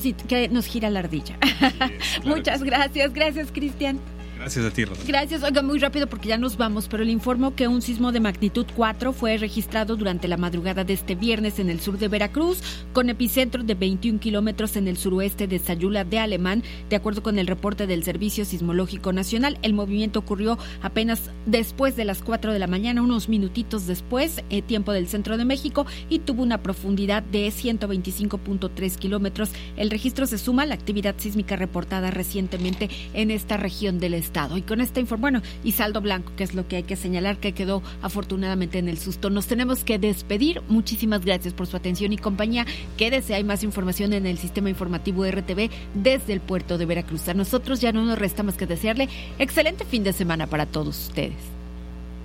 Sí, que nos gira la ardilla. Sí, claro. Muchas gracias. Gracias, Cristian. Gracias a ti, Rosa. Gracias. Oiga, muy rápido porque ya nos vamos, pero le informo que un sismo de magnitud 4 fue registrado durante la madrugada de este viernes en el sur de Veracruz, con epicentro de 21 kilómetros en el suroeste de Sayula de Alemán. De acuerdo con el reporte del Servicio Sismológico Nacional, el movimiento ocurrió apenas después de las 4 de la mañana, unos minutitos después, tiempo del centro de México, y tuvo una profundidad de 125.3 kilómetros. El registro se suma a la actividad sísmica reportada recientemente en esta región del estado. Y con esta información, y saldo blanco, que es lo que hay que señalar, que quedó afortunadamente en el susto. Nos tenemos que despedir. Muchísimas gracias por su atención y compañía. Quédese, hay más información en el sistema informativo RTV desde el puerto de Veracruz. A nosotros ya no nos resta más que desearle excelente fin de semana para todos ustedes.